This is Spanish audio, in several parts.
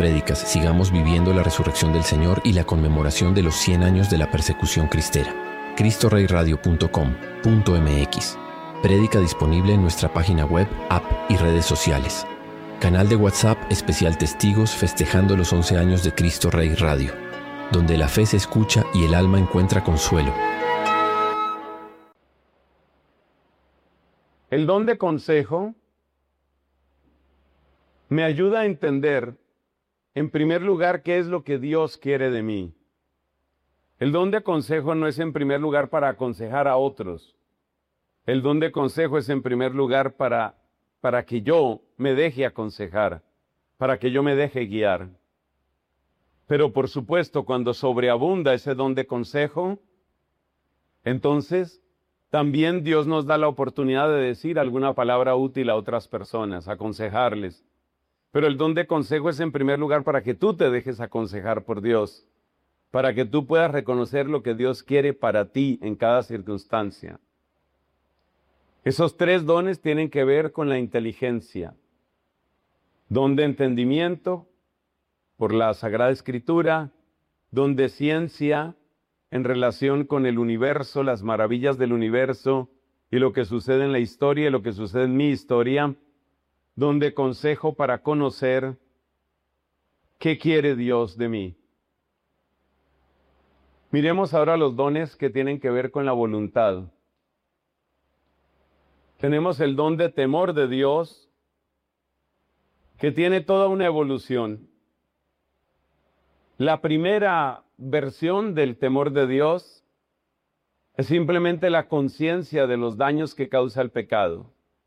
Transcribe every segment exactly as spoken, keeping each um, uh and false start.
prédicas sigamos viviendo la resurrección del Señor y la conmemoración de los cien años de la persecución cristera. cristo rey radio punto com punto m x. Prédica disponible en nuestra página web, app y redes sociales. Canal de WhatsApp especial Testigos festejando los once años de Cristo Rey Radio, donde la fe se escucha y el alma encuentra consuelo. El don de consejo me ayuda a entender, en primer lugar, qué es lo que Dios quiere de mí. El don de consejo no es en primer lugar para aconsejar a otros. El don de consejo es en primer lugar para, para que yo me deje aconsejar, para que yo me deje guiar. Pero por supuesto, cuando sobreabunda ese don de consejo, entonces también Dios nos da la oportunidad de decir alguna palabra útil a otras personas, aconsejarles. Pero el don de consejo es en primer lugar para que tú te dejes aconsejar por Dios, para que tú puedas reconocer lo que Dios quiere para ti en cada circunstancia. Esos tres dones tienen que ver con la inteligencia. Don de entendimiento, por la Sagrada Escritura, don de ciencia, en relación con el universo, las maravillas del universo y lo que sucede en la historia y lo que sucede en mi historia, don de consejo para conocer qué quiere Dios de mí. Miremos ahora los dones que tienen que ver con la voluntad. Tenemos el don de temor de Dios, que tiene toda una evolución. La primera versión del temor de Dios es simplemente la conciencia de los daños que causa el pecado.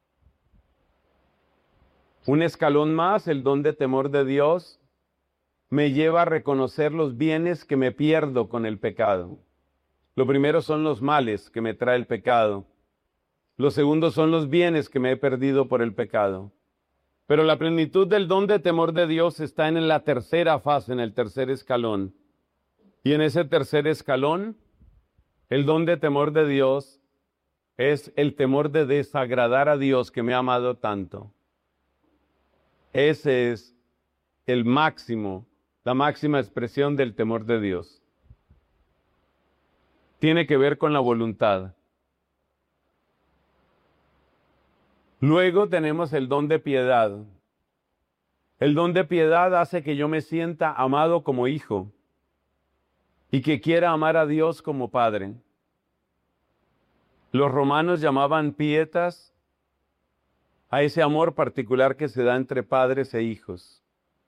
Un escalón más, el don de temor de Dios, me lleva a reconocer los bienes que me pierdo con el pecado. Lo primero son los males que me trae el pecado. Lo segundo son los bienes que me he perdido por el pecado. Pero la plenitud del don de temor de Dios está en la tercera fase, en el tercer escalón. Y en ese tercer escalón, el don de temor de Dios es el temor de desagradar a Dios que me ha amado tanto. Ese es el máximo, la máxima expresión del temor de Dios. Tiene que ver con la voluntad. Luego tenemos el don de piedad. El don de piedad hace que yo me sienta amado como hijo y que quiera amar a Dios como padre. Los romanos llamaban pietas a ese amor particular que se da entre padres e hijos.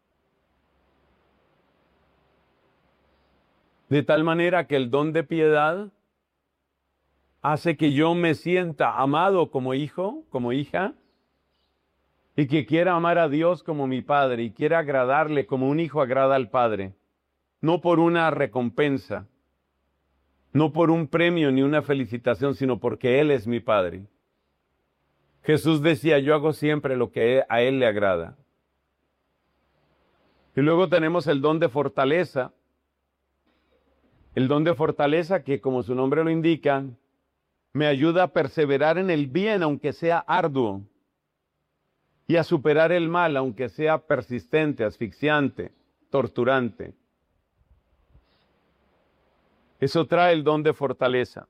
De tal manera que el don de piedad hace que yo me sienta amado como hijo, como hija, y que quiera amar a Dios como mi padre, y quiera agradarle como un hijo agrada al padre, no por una recompensa, no por un premio ni una felicitación, sino porque Él es mi padre. Jesús decía, yo hago siempre lo que a Él le agrada. Y luego tenemos el don de fortaleza. El don de fortaleza que, como su nombre lo indica, me ayuda a perseverar en el bien, aunque sea arduo, y a superar el mal, aunque sea persistente, asfixiante, torturante. Eso trae el don de fortaleza.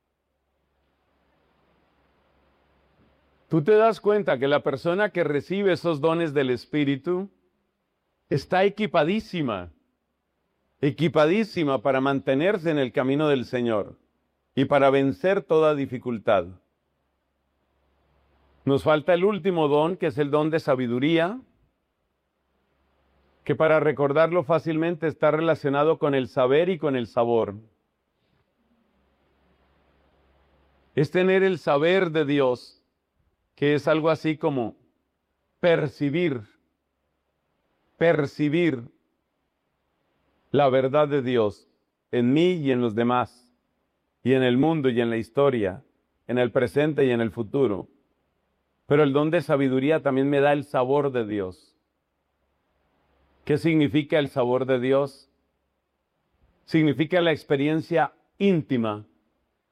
Tú te das cuenta que la persona que recibe esos dones del Espíritu está equipadísima, equipadísima para mantenerse en el camino del Señor y para vencer toda dificultad. Nos falta el último don, que es el don de sabiduría, que para recordarlo fácilmente está relacionado con el saber y con el sabor. Es tener el saber de Dios, que es algo así como percibir, percibir la verdad de Dios en mí y en los demás, y en el mundo y en la historia, en el presente y en el futuro. Pero el don de sabiduría también me da el sabor de Dios. ¿Qué significa el sabor de Dios? Significa la experiencia íntima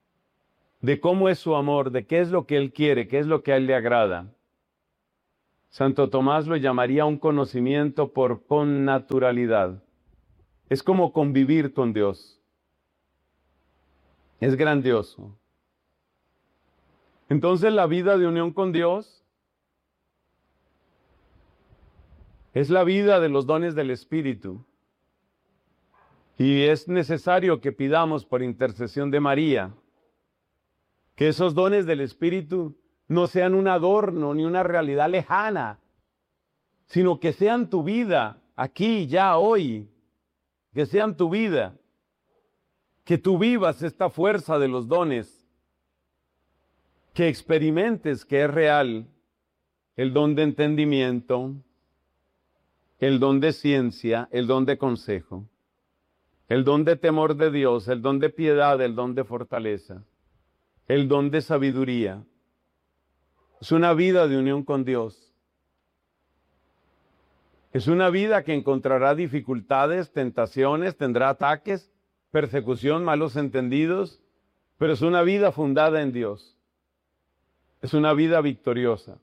de cómo es su amor, de qué es lo que Él quiere, qué es lo que a Él le agrada. Santo Tomás lo llamaría un conocimiento por connaturalidad. Es como convivir con Dios. Es grandioso. Entonces la vida de unión con Dios es la vida de los dones del Espíritu. Y es necesario que pidamos por intercesión de María que esos dones del Espíritu no sean un adorno ni una realidad lejana, sino que sean tu vida aquí, ya, hoy, que sean tu vida, que tú vivas esta fuerza de los dones, que experimentes que es real el don de entendimiento, el don de ciencia, el don de consejo, el don de temor de Dios, el don de piedad, el don de fortaleza, el don de sabiduría. Es una vida de unión con Dios. Es una vida que encontrará dificultades, tentaciones, tendrá ataques, persecución, malos entendidos, pero es una vida fundada en Dios. Es una vida victoriosa.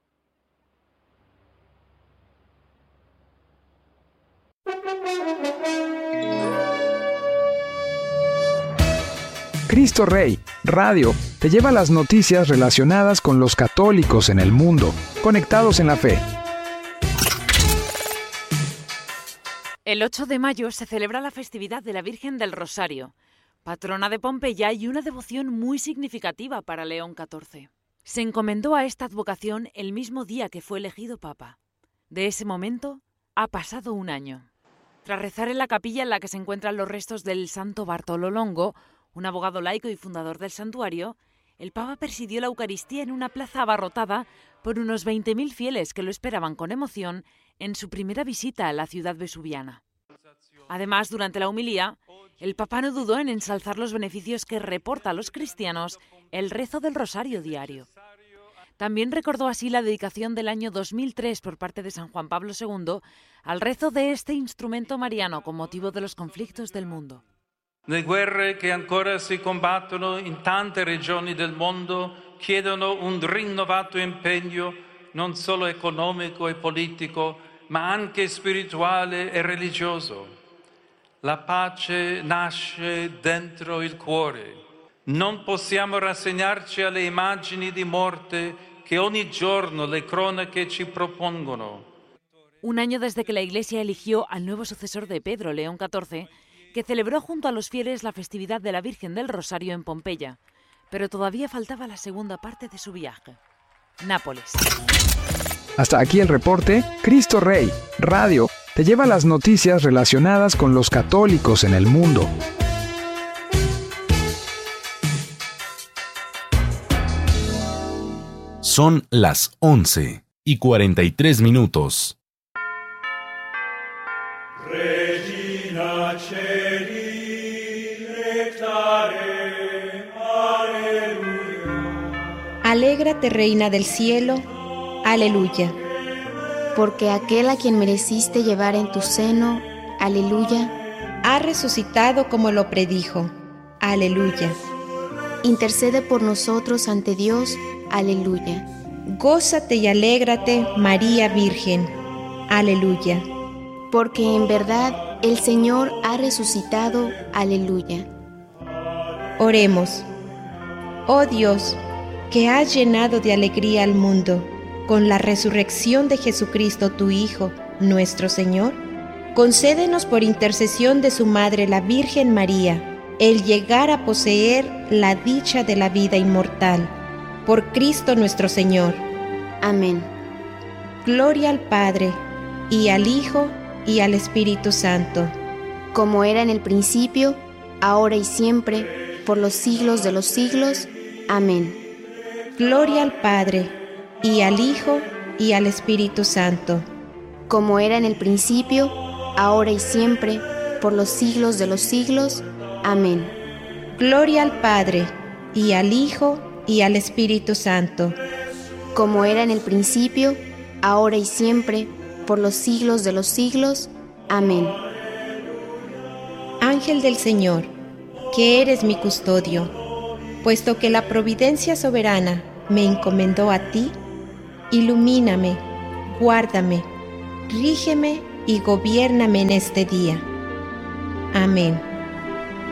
Cristo Rey Radio te lleva las noticias relacionadas con los católicos en el mundo, conectados en la fe. El ocho de mayo se celebra la festividad de la Virgen del Rosario, patrona de Pompeya y una devoción muy significativa para León catorce. Se encomendó a esta advocación el mismo día que fue elegido Papa. De ese momento ha pasado un año. Tras rezar en la capilla en la que se encuentran los restos del santo Bartolo Longo, un abogado laico y fundador del santuario, el Papa presidió la Eucaristía en una plaza abarrotada por unos veinte mil fieles que lo esperaban con emoción en su primera visita a la ciudad vesuviana. Además, durante la homilía, el Papa no dudó en ensalzar los beneficios que reporta a los cristianos el rezo del rosario diario. También recordó así la dedicación del año dos mil tres por parte de San Juan Pablo segundo al rezo de este instrumento mariano con motivo de los conflictos del mundo. Le guerre che ancora si combattono in tante regioni del mondo chiedono un rinnovato impegno non solo economico e politico, ma anche spirituale e religioso. La pace nasce dentro il cuore. Non possiamo rassegnarci alle immagini di morte che ogni giorno le cronache ci propongono. Un año desde que la Iglesia eligió al nuevo sucesor de Pedro, León catorce, que celebró junto a los fieles la festividad de la Virgen del Rosario en Pompeya, pero todavía faltaba la segunda parte de su viaje, Nápoles. Hasta aquí el reporte Cristo Rey Radio te lleva las noticias relacionadas con los católicos en el mundo. Son las once y cuarenta y tres minutos. Alégrate, Reina del Cielo, aleluya. Porque aquel a quien mereciste llevar en tu seno, aleluya, ha resucitado como lo predijo, aleluya. Intercede por nosotros ante Dios, aleluya. Gózate y alégrate, María Virgen, aleluya. Porque en verdad el Señor ha resucitado, aleluya. Oremos. Oh Dios, que has llenado de alegría al mundo con la resurrección de Jesucristo tu Hijo, nuestro Señor, concédenos por intercesión de su Madre la Virgen María, el llegar a poseer la dicha de la vida inmortal. Por Cristo nuestro Señor. Amén. Gloria al Padre, y al Hijo, y al Espíritu Santo. Como era en el principio, ahora y siempre, por los siglos de los siglos. Amén. Gloria al Padre, y al Hijo, y al Espíritu Santo. Como era en el principio, ahora y siempre, por los siglos de los siglos. Amén. Gloria al Padre, y al Hijo, y al Espíritu Santo. Como era en el principio, ahora y siempre, por los siglos de los siglos. Amén. Ángel del Señor, que eres mi custodio, puesto que la providencia soberana me encomendó a ti, ilumíname, guárdame, rígeme y gobiérname en este día. Amén.